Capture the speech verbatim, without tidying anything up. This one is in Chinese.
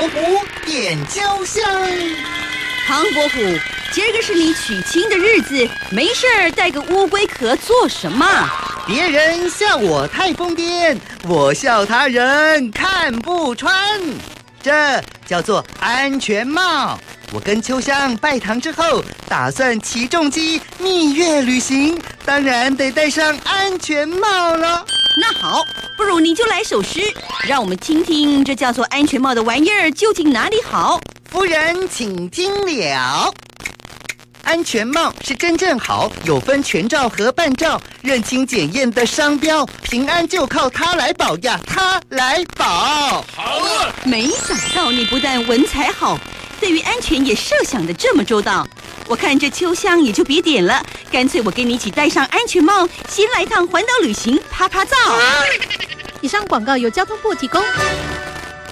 虎点秋香。 唐伯虎，今儿个是你娶亲的日子，没事儿带个乌龟壳做什么？ 别人笑我太疯癫，我笑他人看不穿。这叫做安全帽。我跟秋香拜堂之后，打算骑重机蜜月旅行，当然得戴上安全帽了。 那好，不如你就来首诗，让我们听听这叫做安全帽的玩意儿究竟哪里好。 夫人请听了。安全帽是真正好，有分全罩和半罩，认清检验的商标，平安就靠它来保呀，它来保。 好了， 没想到你不但文采好，对于安全也设想的这么周到。我看这秋香也就别点了，干脆我跟你一起戴上安全帽，先来趟环岛旅行，拍拍照。 以上广告由交通部提供。